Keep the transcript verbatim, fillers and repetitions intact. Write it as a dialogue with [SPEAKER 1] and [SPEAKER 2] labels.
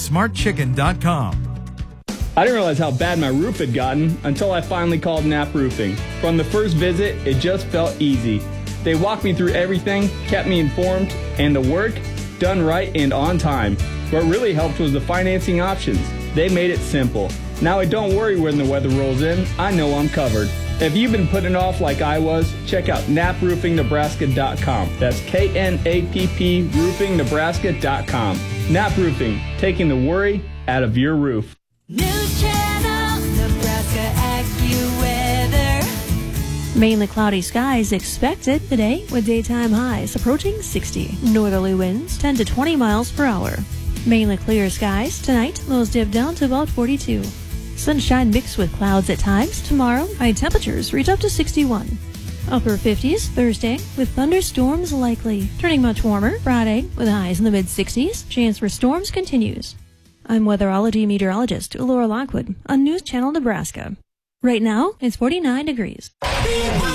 [SPEAKER 1] smart chicken dot com.
[SPEAKER 2] I didn't realize how bad my roof had gotten until I finally called Knapp Roofing. From the first visit, it just felt easy. They walked me through everything, kept me informed, and the work done right and on time. What really helped was the financing options. They made it simple. Now I don't worry when the weather rolls in. I know I'm covered. If you've been putting it off like I was, check out Knapp Roofing Nebraska dot com. That's K N A P P Roofing Nebraska dot com. Knapp Roofing, taking the worry out of your roof.
[SPEAKER 3] News Channel, Nebraska AccuWeather.
[SPEAKER 4] Mainly cloudy skies expected today with daytime highs approaching sixty. Northerly winds ten to twenty miles per hour. Mainly clear skies tonight, lows dip down to about forty-two. Sunshine mixed with clouds at times. Tomorrow, high temperatures reach up to sixty-one. Upper fifties Thursday with thunderstorms likely. Turning much warmer Friday with highs in the mid-sixties. Chance for storms continues. I'm weatherology meteorologist Laura Lockwood on News Channel Nebraska. Right now, it's forty-nine degrees.